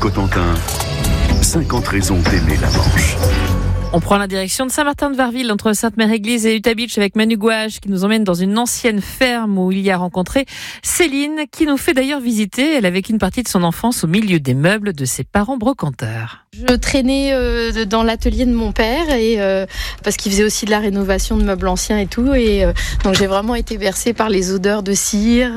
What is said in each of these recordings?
Cotentin, 50 raisons d'aimer la Manche. On prend la direction de Saint-Martin-de-Varville, entre Sainte-Mère-Église et Utabitch, avec Manu Gouache, qui nous emmène dans une ancienne ferme où il y a rencontré Céline, qui nous fait d'ailleurs visiter. Elle a vécu une partie de son enfance au milieu des meubles de ses parents brocanteurs. Je traînais dans l'atelier de mon père et parce qu'il faisait aussi de la rénovation de meubles anciens et tout, et donc j'ai vraiment été bercée par les odeurs de cire.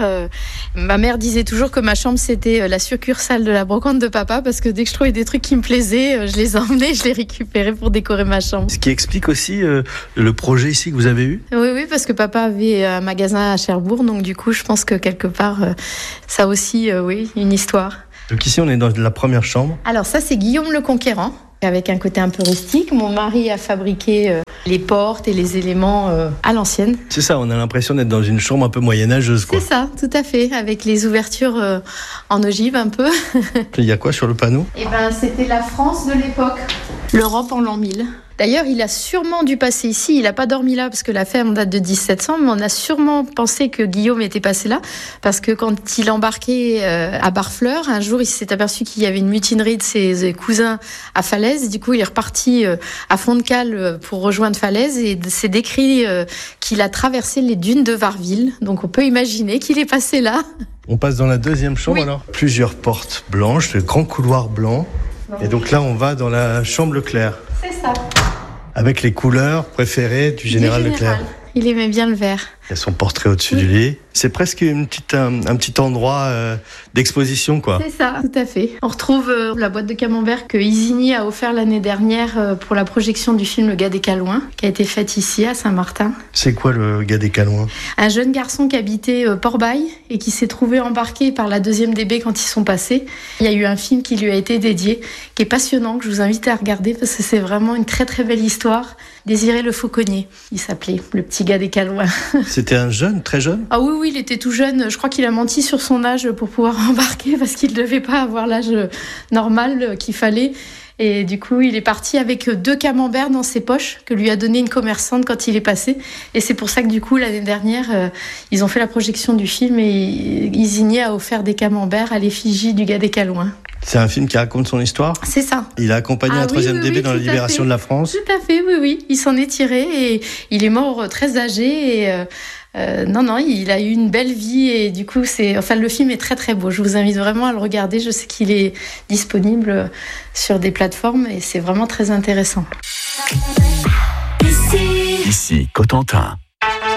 Ma mère disait toujours que ma chambre c'était la succursale de la brocante de papa, parce que dès que je trouvais des trucs qui me plaisaient, je les emmenais, je les récupérais pour décorer ma chambre. Ce qui explique aussi le projet ici que vous avez eu. Oui, parce que papa avait un magasin à Cherbourg, donc du coup je pense que quelque part ça a aussi une histoire. Donc ici, on est dans la première chambre. Alors ça, c'est Guillaume le Conquérant, avec un côté un peu rustique. Mon mari a fabriqué les portes et les éléments à l'ancienne. C'est ça, on a l'impression d'être dans une chambre un peu moyenâgeuse, quoi. C'est ça, tout à fait, avec les ouvertures en ogive un peu. Il y a quoi sur le panneau ? C'était la France de l'époque, l'Europe en l'an 1000. D'ailleurs, il a sûrement dû passer ici. Il n'a pas dormi là parce que la ferme date de 1700, mais on a sûrement pensé que Guillaume était passé là parce que quand il embarquait à Barfleur, un jour, il s'est aperçu qu'il y avait une mutinerie de ses cousins à Falaise. Du coup, il est reparti à fond de cale pour rejoindre Falaise, et c'est décrit qu'il a traversé les dunes de Varville. Donc, on peut imaginer qu'il est passé là. On passe dans la deuxième chambre, alors. Plusieurs portes blanches, de grands couloirs blancs. Et donc là, on va dans la chambre Leclerc. C'est ça. Avec les couleurs préférées du général Leclerc. Il aimait bien le vert. Il y a son portrait au-dessus du lit. C'est presque un petit endroit d'exposition, quoi. C'est ça, tout à fait. On retrouve la boîte de camembert que Isigny a offert l'année dernière pour la projection du film Le Gars des Calouins, qui a été faite ici à Saint-Martin. C'est quoi le Gars des Calouins ? Un jeune garçon qui habitait Port-Bail et qui s'est trouvé embarqué par la 2e DB quand ils sont passés. Il y a eu un film qui lui a été dédié, qui est passionnant, que je vous invite à regarder parce que c'est vraiment une très très belle histoire. Désiré Le Fauconnier, il s'appelait, le petit gars des Calouins. C'était un jeune, très jeune ? Ah oui, il était tout jeune. Je crois qu'il a menti sur son âge pour pouvoir embarquer parce qu'il ne devait pas avoir l'âge normal qu'il fallait. Et du coup, il est parti avec 2 camemberts dans ses poches que lui a donné une commerçante quand il est passé. Et c'est pour ça que du coup, l'année dernière, ils ont fait la projection du film et Isigny a offert des camemberts à l'effigie du Gars des Calouins. C'est un film qui raconte son histoire ? C'est ça. Il a accompagné la 3e DB dans la libération de la France ? Tout à fait, oui. Il s'en est tiré et il est mort très âgé et... Non, il a eu une belle vie et du coup, le film est très très beau. Je vous invite vraiment à le regarder. Je sais qu'il est disponible sur des plateformes et c'est vraiment très intéressant. Ici, Cotentin.